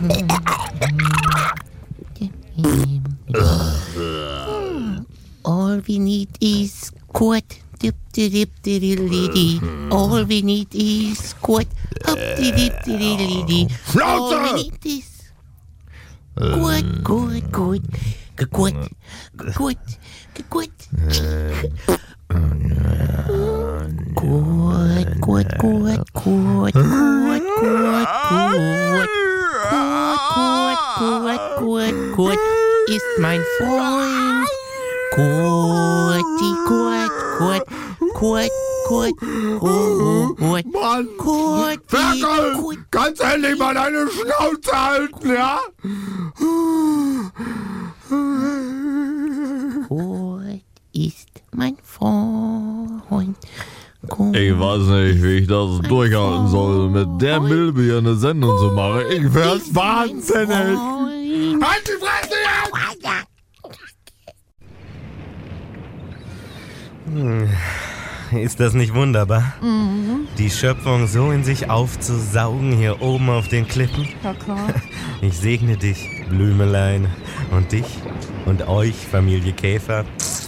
All we need is squat. All we need is squat. Schnauze! All we need is gut. Gut ist mein Freund. Mann! Ferkel! Ganz endlich mal deine Schnauze halten, ja? Gut ist mein Freund. Ich weiß nicht, wie ich das durchhalten soll, mit der Milbe hier eine Sendung zu machen. Ich werd's wahnsinnig. Halt die Fresse jetzt! Ist das nicht wunderbar? Mhm. Die Schöpfung so in sich aufzusaugen hier oben auf den Klippen? Ja, klar. Ich segne dich, Blümelein, und dich und euch, Familie Käfer.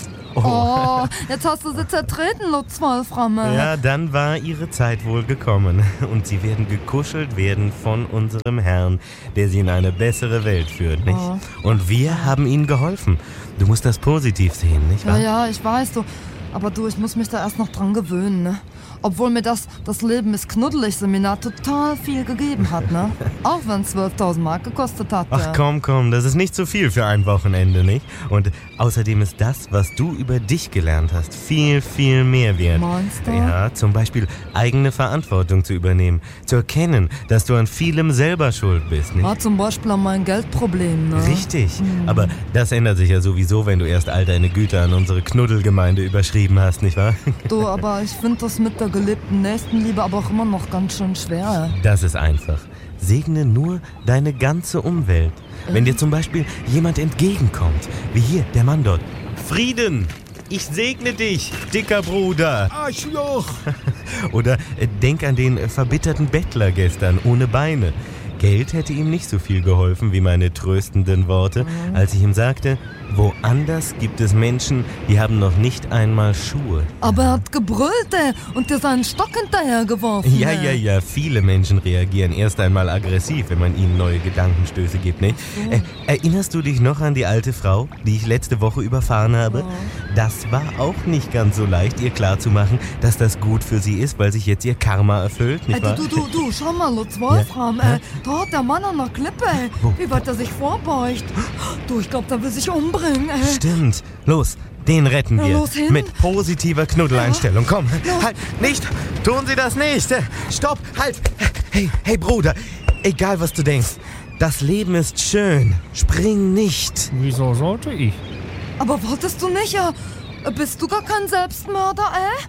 Oh, jetzt hast du sie zertreten, Lutz Wolframme. Ja, dann war ihre Zeit wohl gekommen. Und sie werden gekuschelt werden von unserem Herrn, der sie in eine bessere Welt führt, nicht? Oh. Und wir haben ihnen geholfen. Du musst das positiv sehen, nicht wahr? Ja, ich weiß, du. Aber du, ich muss mich da erst noch dran gewöhnen, ne? Obwohl mir das Leben ist knuddelig Seminar total viel gegeben hat, ne? Auch wenn es 12.000 Mark gekostet hat. Ach komm, das ist nicht so viel für ein Wochenende, nicht? Und außerdem ist das, was du über dich gelernt hast, viel, viel mehr wert. Meinst du? Ja, zum Beispiel eigene Verantwortung zu übernehmen, zu erkennen, dass du an vielem selber schuld bist, nicht? Ja, zum Beispiel an meinem Geldproblem, ne? Richtig, aber das ändert sich ja sowieso, wenn du erst all deine Güter an unsere Knuddelgemeinde überschrieben hast, nicht wahr? Du, aber ich finde das mit der gelebten Nächstenliebe aber auch immer noch ganz schön schwer. Das ist einfach. Segne nur deine ganze Umwelt. Wenn dir zum Beispiel jemand entgegenkommt, wie hier, der Mann dort. Frieden! Ich segne dich, dicker Bruder! Arschloch! Oder denk an den verbitterten Bettler gestern, ohne Beine. Geld hätte ihm nicht so viel geholfen wie meine tröstenden Worte, als ich ihm sagte, woanders gibt es Menschen, die haben noch nicht einmal Schuhe. Aber er hat gebrüllt, und dir seinen Stock hinterhergeworfen. Ja, viele Menschen reagieren erst einmal aggressiv, wenn man ihnen neue Gedankenstöße gibt, nicht? Erinnerst du dich noch an die alte Frau, die ich letzte Woche überfahren habe? Ja. Das war auch nicht ganz so leicht, ihr klarzumachen, dass das gut für sie ist, weil sich jetzt ihr Karma erfüllt, nicht wahr? Du, schau mal, Lutz Wolfram, dort der Mann an der Klippe, wie weit er sich vorbeugt. Du, ich glaube, der will sich umbringen, Stimmt, los, den retten wir. Los hin. Mit positiver Knuddeleinstellung. Komm, halt, nicht, tun Sie das nicht. Stopp, halt. Hey Bruder, egal was du denkst, das Leben ist schön. Spring nicht. Wieso sollte ich? Aber wolltest du nicht, bist du gar kein Selbstmörder,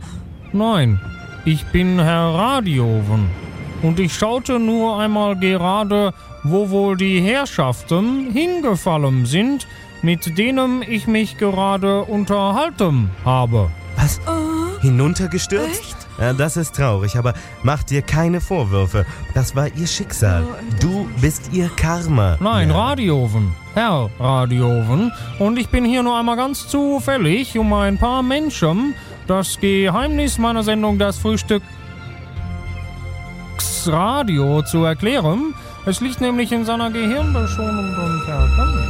Nein, ich bin Herr Radioven. Und ich schaute nur einmal gerade, wo wohl die Herrschaften hingefallen sind, mit denen ich mich gerade unterhalten habe. Was? Hinuntergestürzt? Echt? Ja, das ist traurig, aber mach dir keine Vorwürfe. Das war ihr Schicksal. Du bist ihr Karma. Nein, ja. Radioven. Herr Radioven. Und ich bin hier nur einmal ganz zufällig, um ein paar Menschen das Geheimnis meiner Sendung Das Frühstücksradio zu erklären. Es liegt nämlich in seiner gehirnbeschonenden Vergangenheit.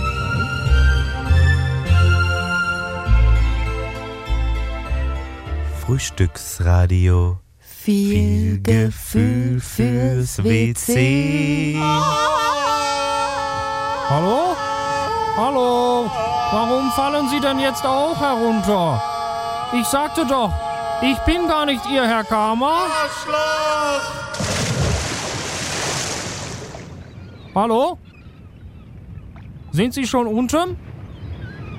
Frühstücksradio. Viel Gefühl fürs WC. Hallo? Hallo? Warum fallen Sie denn jetzt auch herunter? Ich sagte doch, ich bin gar nicht Ihr Herr Karma. Arschloch! Hallo? Sind Sie schon unten?